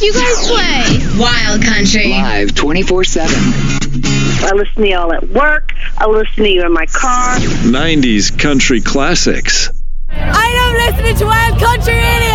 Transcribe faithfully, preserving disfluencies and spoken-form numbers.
you guys play? Wild Country. Live twenty-four seven. I listen to y'all at work. I listen to you in my car. nineties country classics. I don't listen to Wild Country Radio.